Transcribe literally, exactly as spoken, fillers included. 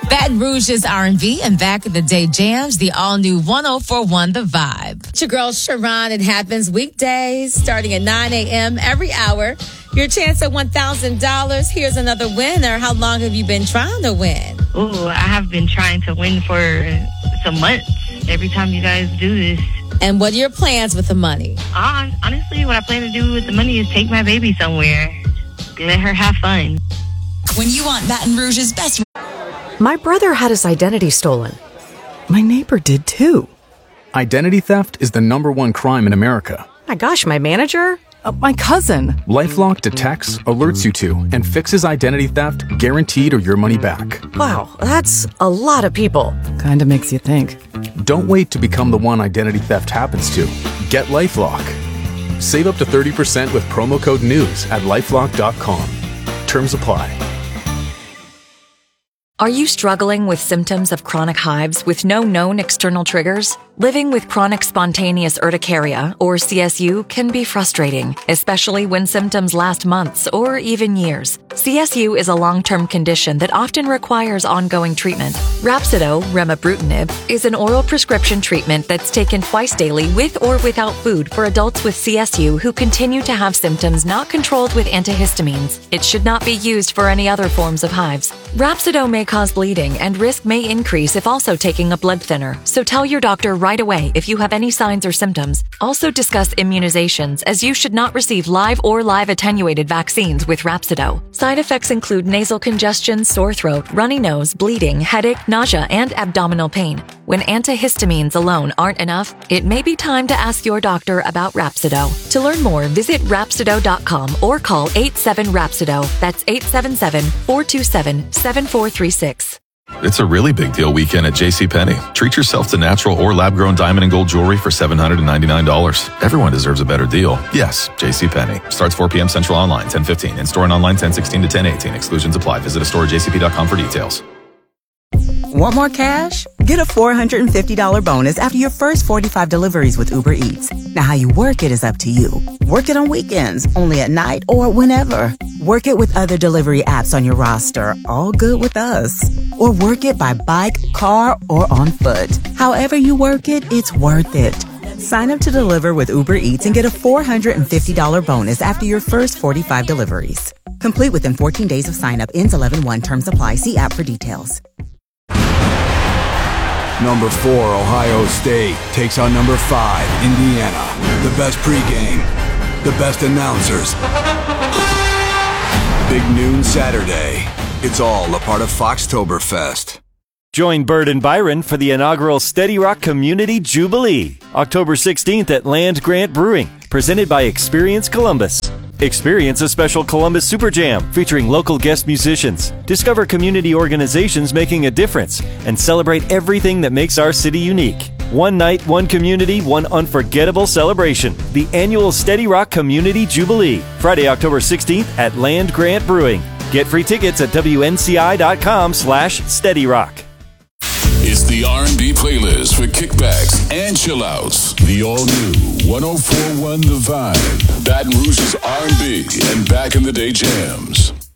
Baton Rouge's R and B and Back in the Day jams, the all-new one oh four point one The Vibe. It's your girl, Sharon. It happens weekdays starting at nine a.m. every hour. Your chance at one thousand dollars. Here's another winner. How long have you been trying to win? Ooh, I have been trying to win for some months. Every time you guys do this. And what are your plans with the money? Uh, honestly, what I plan to do with the money is take my baby somewhere. Let her have fun. When you want Baton Rouge's best... My brother had his identity stolen. My neighbor did too. Identity theft is the number one crime in America. My gosh, my manager? Uh, my cousin. LifeLock detects, alerts you to, and fixes identity theft guaranteed or your money back. Wow, that's a lot of people. Kinda makes you think. Don't wait to become the one identity theft happens to. Get LifeLock. Save up to thirty percent with promo code NEWS at lifelock dot com. Terms apply. Are you struggling with symptoms of chronic hives with no known external triggers? Living with chronic spontaneous urticaria, or C S U, can be frustrating, especially when symptoms last months or even years. C S U is a long-term condition that often requires ongoing treatment. Rhapsido, remibrutinib, is an oral prescription treatment that's taken twice daily with or without food for adults with C S U who continue to have symptoms not controlled with antihistamines. It should not be used for any other forms of hives. Rhapsido may cause bleeding and risk may increase if also taking a blood thinner, so tell your doctor right away if you have any signs or symptoms. Also discuss immunizations, as you should not receive live or live attenuated vaccines with Rhapsido. Side effects include nasal congestion, sore throat, runny nose, bleeding, headache, nausea, and abdominal pain. When antihistamines alone aren't enough, it may be time to ask your doctor about Rhapsido. To learn more, visit Rhapsido dot com or call eight seven Rhapsido. That's eight seven seven, four two seven, seven four three six. It's a really big deal weekend at JCPenney. Treat yourself to natural or lab-grown diamond and gold jewelry for seven hundred ninety-nine dollars. Everyone deserves a better deal. Yes, JCPenney. Starts four p.m. Central online, ten fifteen. In-store and online, ten sixteen to ten eighteen. Exclusions apply. Visit a store at j c p dot com for details. Want more cash? Get a four hundred fifty dollars bonus after your first forty-five deliveries with Uber Eats. Now, how you work it is up to you. Work it on weekends, only at night, or whenever. Work it with other delivery apps on your roster, all good with us. Or work it by bike, car, or on foot. However you work it, it's worth it. Sign up to deliver with Uber Eats and get a four hundred fifty dollars bonus after your first forty-five deliveries. Complete within fourteen days of sign up. Ends eleven one. Terms apply. See app for details. Number four, Ohio State, takes on number five, Indiana. The best pregame, the best announcers. Big noon Saturday. It's all a part of Foxtoberfest. Join Bird and Byron for the inaugural Steady Rock Community Jubilee, October sixteenth at Land Grant Brewing, presented by Experience Columbus. Experience a special Columbus Super Jam featuring local guest musicians. Discover community organizations making a difference and celebrate everything that makes our city unique. One night, one community, one unforgettable celebration. The annual Steady Rock Community Jubilee, Friday, October sixteenth at Land Grant Brewing. Get free tickets at w n c i dot com slash steady rock. It's the R and B playlist for kickbacks and chillouts. The all-new one oh four point one The Vibe. Baton Rouge's R and B and Back in the Day jams.